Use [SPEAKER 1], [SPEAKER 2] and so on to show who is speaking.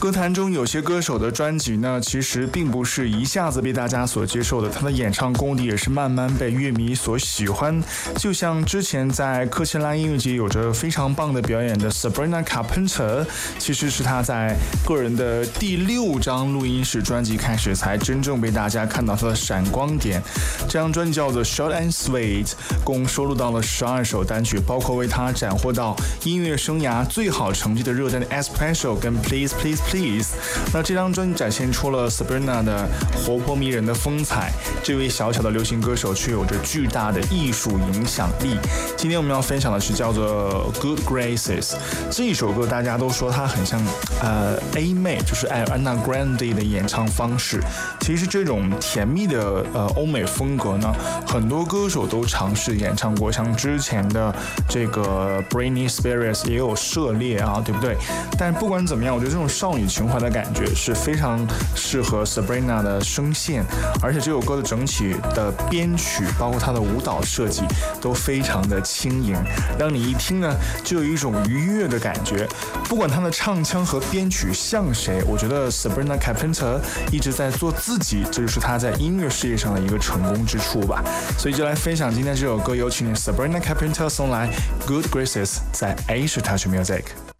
[SPEAKER 1] 歌坛中有些歌手的专辑呢，其实并不是一下子被大家所接受的，他的演唱功底也是慢慢被乐迷所喜欢。就像之前在科切拉音乐节有着非常棒的表演的 Sabrina Carpenter， 其实是他在个人的第6张录音室专辑开始才真正被大家看到他的闪光点。这张专辑叫做 Short and Sweet， 共收录到了12首单曲，包括为他斩获到音乐生涯最好成绩的热单的 Espresso 跟 Please Please Please。 那这张专辑展现出了 Sabrina 的活泼迷人的风采，这位小小的流行歌手却有着巨大的艺术影响力。今天我们要分享的是叫做 Good Graces， 这一首歌大家都说它很像A 妹，就是 Ariana Grande 的演唱方式。其实这种甜蜜的欧美风格呢，很多歌手都尝试演唱过，像之前的这个 Britney Spears 也有涉猎啊，对不对？但不管怎么样，我觉得这种少女情怀的感觉是非常适合 Sabrina 的声线，而且这首歌的整体的编曲，包括它的舞蹈设计都非常的轻盈，让你一听呢就有一种愉悦的感觉。不管她的唱腔和编曲像谁，我觉得 Sabrina Carpenter 一直在做自己，这就是她在音乐事业上的一个成功之处吧。所以就来分享今天这首歌，有请 Sabrina Carpenter 送来 Good Graces， 在 Asia Touch Music。